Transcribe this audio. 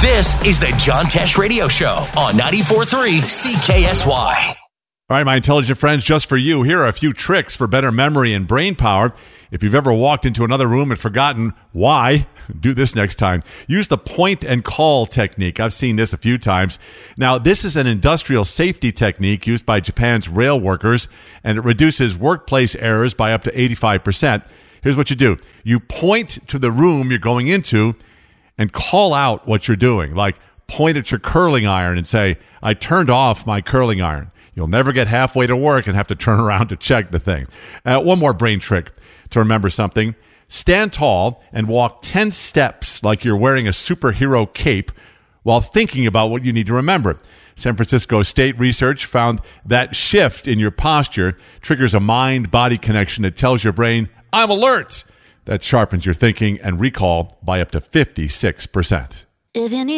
This is the John Tesh Radio Show on 94.3 CKSY. All right, my intelligent friends, just for you, here are a few tricks for better memory and brain power. If you've ever walked into another room and forgotten why, do this next time. Use the point and call technique. I've seen this a few times. Now, this is an industrial safety technique used by Japan's rail workers, and it reduces workplace errors by up to 85%. Here's what you do. You point to the room you're going into and call out what you're doing. Like, point at your curling iron and say, I turned off my curling iron. You'll never get halfway to work and have to turn around to check the thing. One more brain trick to remember something. Stand tall and walk 10 steps like you're wearing a superhero cape while thinking about what you need to remember. San Francisco State research found that shift in your posture triggers a mind-body connection that tells your brain, I'm alert. That sharpens your thinking and recall by up to 56%. If you need